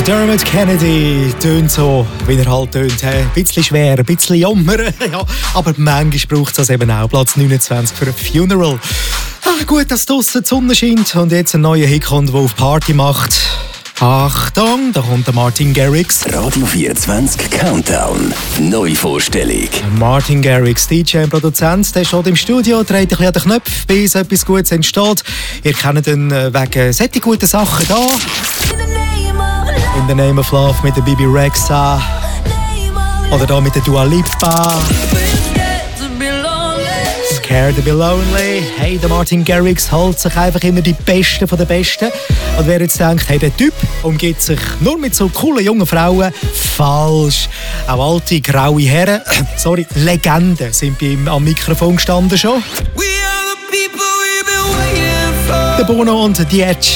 Dermot Kennedy tönt so, wie er halt tönt. Ein bisschen schwer, ein bisschen jammer. Ja, aber manchmal braucht es das eben auch. Platz 29 für ein Funeral. Gut, dass draussen die Sonne scheint und jetzt ein neuer Hit kommt, der auf Party macht. Achtung, da kommt der Martin Garrix. Radio 24 Countdown. Neuvorstellung. Martin Garrix, DJ und Produzent, der steht im Studio, dreht ein bisschen an den Knöpfen, bis etwas Gutes entsteht. Ihr kennt ihn wegen solchen guten Sachen da. In the Name of Love mit der Bibi Rexha. Oder da mit der Dua Lipa. Scared to be lonely. Hey, der Martin Garrix holt sich einfach immer die Besten von den Besten. Und wer jetzt denkt, hey, der Typ umgibt sich nur mit so coolen jungen Frauen, falsch. Auch alte, graue Herren, Legenden sind bei ihm am Mikrofon gestanden schon. Der Bono und die Edge.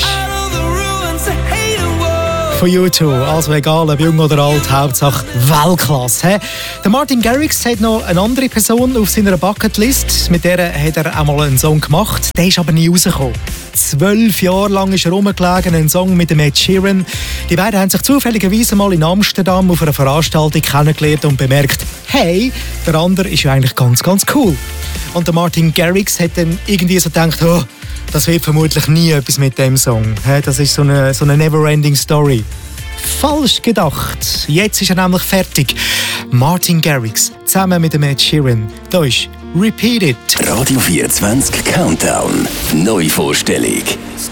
Von U2, also egal ob jung oder alt, Hauptsache Weltklasse. Der Martin Garrix hat noch eine andere Person auf seiner Bucketlist, mit der hat er auch mal einen Song gemacht, der ist aber nie rausgekommen. 12 Jahre lang ist er rumgelegen, ein Song mit dem Ed Sheeran. Die beiden haben sich zufälligerweise mal in Amsterdam auf einer Veranstaltung kennengelernt und bemerkt, hey, der andere ist ja eigentlich ganz, ganz cool. Und der Martin Garrix hat dann irgendwie so gedacht, oh, das wird vermutlich nie etwas mit dem Song. Das ist so eine never-ending Story. Falsch gedacht. Jetzt ist er nämlich fertig. Martin Garrix zusammen mit dem Ed Sheeran. Da ist Repeat It. Radio 24 Countdown. Neuvorstellung.